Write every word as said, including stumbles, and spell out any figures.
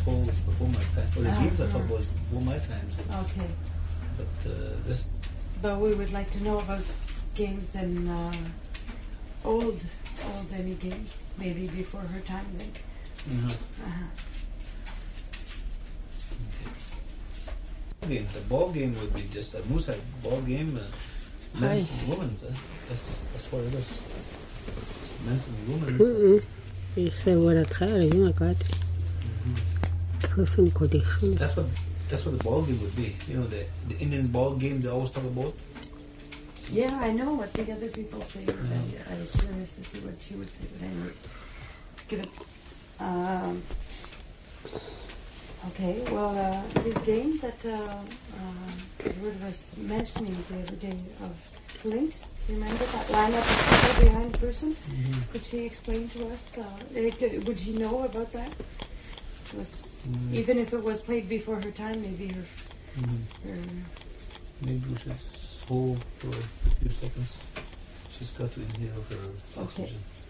before was before my time. Well, the Uh, games I talk uh. about was before my time. So. Okay. But uh, this. But we would like to know about games in uh, old, old any games, maybe before her time then. Mm-hmm. Uh-huh. Okay. The ball game would be just a moose head ball game, uh, men's and women's. Uh, that's that's what it is. It's men's and women's. Uh, يسوي ولا تخيل هنا قاعد تحسن كوديشن. That's what that's what the ball game would be. You know, the the Indian ball game they always talk about. Yeah, I know what the other people say. I, I was curious to see what she would say, but anyway, let's give it. Um, okay, well, uh, these games that uh, uh, Edward was mentioning the other day of links, remember that lineup of people behind the person? Mm-hmm. Could she explain to us? Uh, eh, would she know about that? Was, Mm. Even if it was played before her time, maybe her. Mm-hmm. her Maybe we should hold for a few seconds. She's got to inhale her Okay. oxygen.